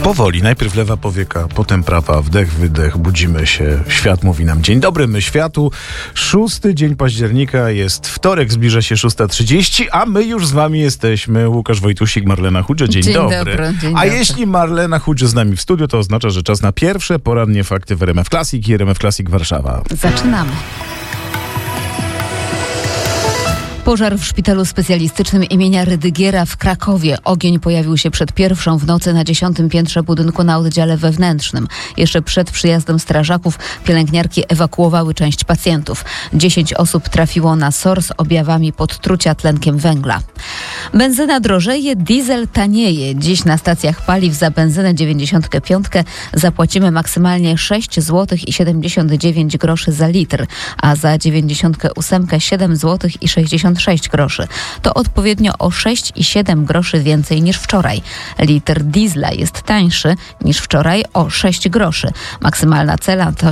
Powoli, najpierw lewa powieka, potem prawa, wdech, wydech, budzimy się, świat mówi nam dzień dobry, my światu. 6 dzień października, jest wtorek, zbliża się 6:30, a my już z wami jesteśmy. Łukasz Wojtusik, Marlena Chudzio, dzień dobry. Dzień A dobry. jeśli Marlena Chudzio z nami w studiu, to oznacza, że czas na pierwsze porannie fakty w RMF Classic i RMF Classic Warszawa. Zaczynamy. Pożar w szpitalu specjalistycznym imienia Rydygiera w Krakowie. Ogień pojawił się przed 1:00 w nocy na 10. piętrze budynku na oddziale wewnętrznym. Jeszcze przed przyjazdem strażaków pielęgniarki ewakuowały część pacjentów. 10 osób trafiło na SOR z objawami podtrucia tlenkiem węgla. Benzyna drożeje, diesel tanieje. Dziś na stacjach paliw za benzynę 95 zapłacimy maksymalnie 6,79 zł za litr, a za 98 7,66 zł. To odpowiednio o 6 i 7 groszy więcej niż wczoraj. Litr diesla jest tańszy niż wczoraj o 6 groszy. Maksymalna cena to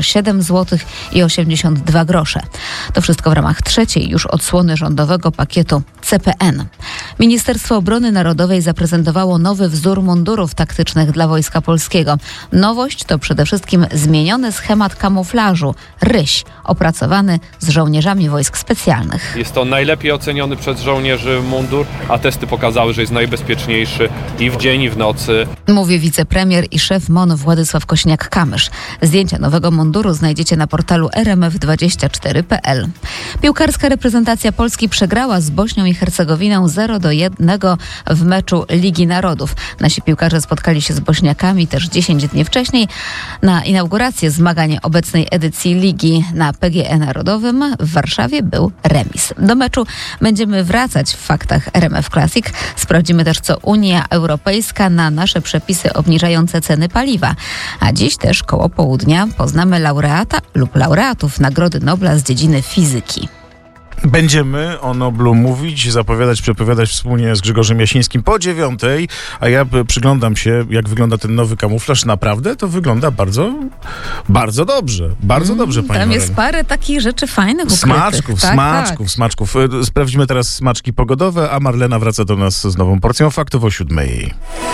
7,82 zł. To wszystko w ramach trzeciej już odsłony rządowego pakietu CPN. Ministerstwo Obrony Narodowej zaprezentowało nowy wzór mundurów taktycznych dla Wojska Polskiego. Nowość to przede wszystkim zmieniony schemat kamuflażu, ryś, opracowany z żołnierzami wojsk specjalnych. Jest to najlepiej oceniony przez żołnierzy mundur, a testy pokazały, że jest najbezpieczniejszy i w dzień, i w nocy. Mówi wicepremier i szef MON Władysław Kośniak-Kamysz. Zdjęcia nowego munduru znajdziecie na portalu rmf24.pl. Piłkarska reprezentacja Polski przegrała z Bośnią i Hercegowiną 0-1 w meczu Ligi Narodów. Nasi piłkarze spotkali się z Bośniakami też 10 dni wcześniej na inaugurację zmagań obecnej edycji Ligi na PGE Narodowym. W Warszawie był remis. Do meczu będziemy wracać w faktach RMF Classic. Sprawdzimy też, co Unia Europejska na nasze przepisy obniżające ceny paliwa. A dziś też koło południa poznamy laureata lub laureatów Nagrody Nobla z dziedziny fizyki. Będziemy o Noblu mówić, zapowiadać, przepowiadać wspólnie z Grzegorzem Jasińskim po 9:00, a ja przyglądam się, jak wygląda ten nowy kamuflaż. Naprawdę to wygląda bardzo, bardzo dobrze. Bardzo dobrze, pani Tam jest Marleno. parę takich rzeczy fajnych ukrytych. Smaczków. Sprawdzimy teraz smaczki pogodowe, a Marlena wraca do nas z nową porcją faktów o 7:00.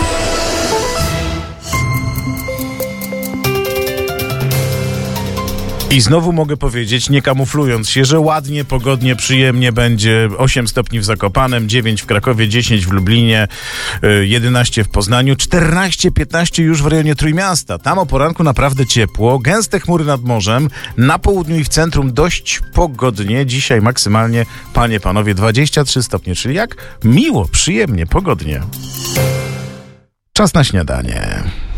I znowu mogę powiedzieć, nie kamuflując się, że ładnie, pogodnie, przyjemnie będzie. 8 stopni w Zakopanem, 9 w Krakowie, 10 w Lublinie, 11 w Poznaniu, 14-15 już w rejonie Trójmiasta. Tam o poranku naprawdę ciepło, gęste chmury nad morzem, na południu i w centrum dość pogodnie. Dzisiaj maksymalnie, panie, panowie, 23 stopnie, czyli jak miło, przyjemnie, pogodnie. Czas na śniadanie.